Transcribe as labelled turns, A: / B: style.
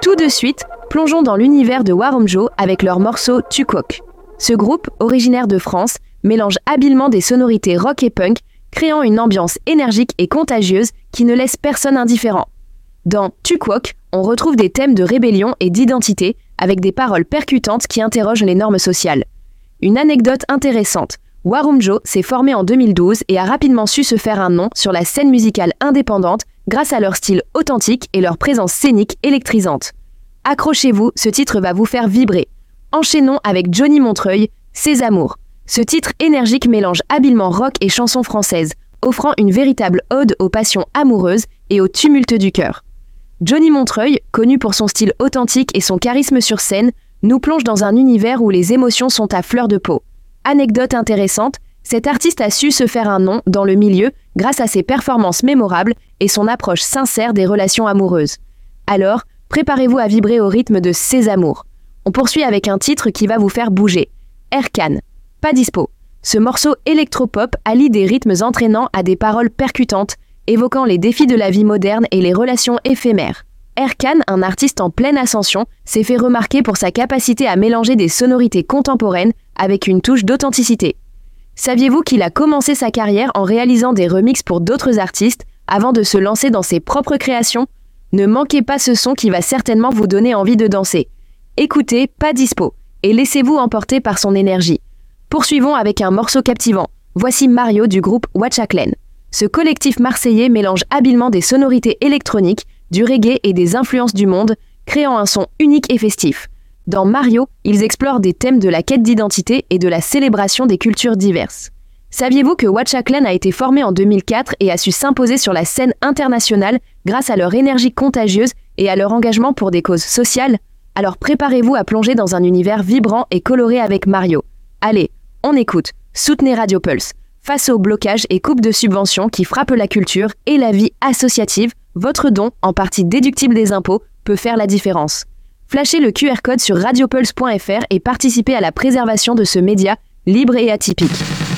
A: Tout de suite, plongeons dans l'univers de Warumjo avec leur morceau Tukwok. Ce groupe, originaire de France, mélange habilement des sonorités rock et punk, créant une ambiance énergique et contagieuse qui ne laisse personne indifférent. Dans Tukwok, on retrouve des thèmes de rébellion et d'identité avec des paroles percutantes qui interrogent les normes sociales. Une anecdote intéressante, Warumjo s'est formé en 2012 et a rapidement su se faire un nom sur la scène musicale indépendante grâce à leur style authentique et leur présence scénique électrisante. Accrochez-vous, ce titre va vous faire vibrer. Enchaînons avec Johnny Montreuil, Ses amours. Ce titre énergique mélange habilement rock et chansons françaises, offrant une véritable ode aux passions amoureuses et au tumulte du cœur. Johnny Montreuil, connu pour son style authentique et son charisme sur scène, nous plonge dans un univers où les émotions sont à fleur de peau. Anecdote intéressante, cet artiste a su se faire un nom dans le milieu grâce à ses performances mémorables et son approche sincère des relations amoureuses. Alors, préparez-vous à vibrer au rythme de Ses amours. On poursuit avec un titre qui va vous faire bouger. Erkan, Pas dispo. Ce morceau électropop allie des rythmes entraînants à des paroles percutantes, évoquant les défis de la vie moderne et les relations éphémères. Erkan, un artiste en pleine ascension, s'est fait remarquer pour sa capacité à mélanger des sonorités contemporaines avec une touche d'authenticité. Saviez-vous qu'il a commencé sa carrière en réalisant des remixes pour d'autres artistes avant de se lancer dans ses propres créations ? Ne manquez pas ce son qui va certainement vous donner envie de danser. Écoutez Pas dispo et laissez-vous emporter par son énergie. Poursuivons avec un morceau captivant. Voici Mario du groupe Watchaklen. Ce collectif marseillais mélange habilement des sonorités électroniques, du reggae et des influences du monde, créant un son unique et festif. Dans Mario, ils explorent des thèmes de la quête d'identité et de la célébration des cultures diverses. Saviez-vous que Watchaklen a été formé en 2004 et a su s'imposer sur la scène internationale grâce à leur énergie contagieuse et à leur engagement pour des causes sociales ? Alors préparez-vous à plonger dans un univers vibrant et coloré avec Mario. Allez, on écoute, soutenez Radio Pulse. Face aux blocages et coupes de subventions qui frappent la culture et la vie associative, votre don, en partie déductible des impôts, peut faire la différence. Flashez le QR code sur radiopulse.fr et participez à la préservation de ce média libre et atypique.